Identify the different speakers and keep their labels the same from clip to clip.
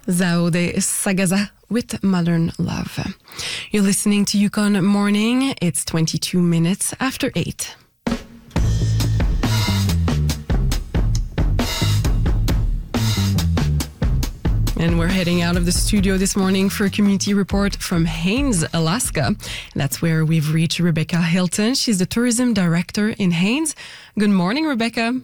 Speaker 1: Zao de Sagaza with Modern Love. You're listening to Yukon Morning. It's 22 minutes after 8. And we're heading out of the studio this morning for a community report from Haines, Alaska. That's where we've reached Rebecca Hilton. She's the tourism director in Haines. Good morning, Rebecca.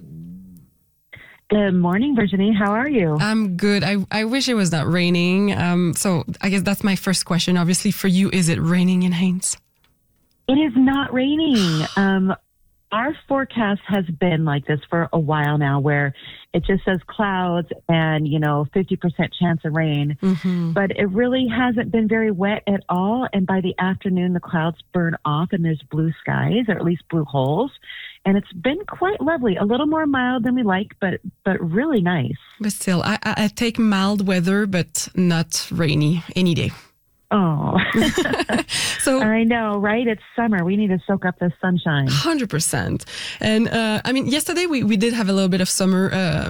Speaker 2: Good morning, Virginie. How are you?
Speaker 1: I'm good. I wish it was not raining. So I guess that's my first question. Obviously, for you, is it raining in Haines?
Speaker 2: It is not raining. Our forecast has been like this for a while now, where it just says clouds and, 50% chance of rain. Mm-hmm. But it really hasn't been very wet at all. And by the afternoon, the clouds burn off and there's blue skies, or at least blue holes. And it's been quite lovely, a little more mild than we like, but really nice.
Speaker 1: But still, I take mild weather, but not rainy any day.
Speaker 2: Oh, so I know, right? It's summer. We need to soak up the sunshine.
Speaker 1: 100%. And yesterday we did have a little bit of summer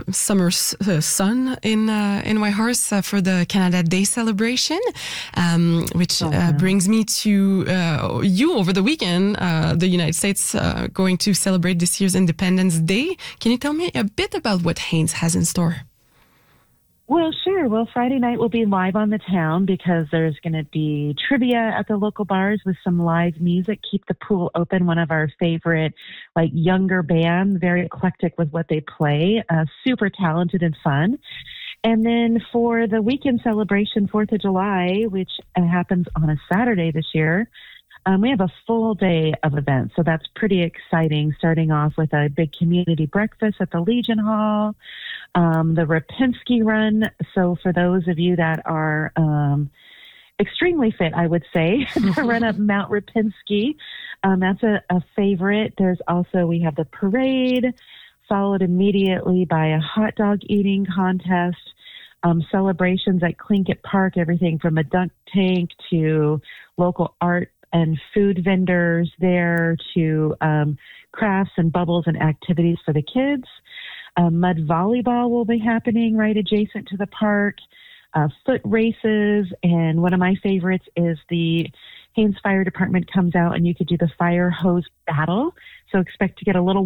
Speaker 1: sun in Whitehorse for the Canada Day celebration, which brings me to you over the weekend. The United States going to celebrate this year's Independence Day. Can you tell me a bit about what Haines has in store?
Speaker 2: Well, sure. Well, Friday night we'll be live on the town because there's going to be trivia at the local bars with some live music. Keep the Pool Open, one of our favorite, younger band, very eclectic with what they play, super talented and fun. And then for the weekend celebration, 4th of July, which happens on a Saturday this year, we have a full day of events, so that's pretty exciting, starting off with a big community breakfast at the Legion Hall, the Rapinski Run. So for those of you that are extremely fit, I would say, to run up Mount Rapinski, that's a favorite. There's also, we have the parade, followed immediately by a hot dog eating contest, celebrations at Tlingit Park, everything from a dunk tank to local art and food vendors there to crafts and bubbles and activities for the kids. Mud volleyball will be happening right adjacent to the park. Foot races, and one of my favorites is the Haines Fire Department comes out and you could do the fire hose battle. So expect to get a little